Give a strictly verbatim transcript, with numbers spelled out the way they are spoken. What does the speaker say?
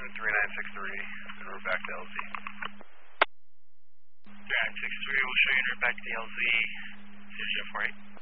three nine six three, and route back to L Z. three nine six three, we'll show you en route back to the L Z, zero zero four eight.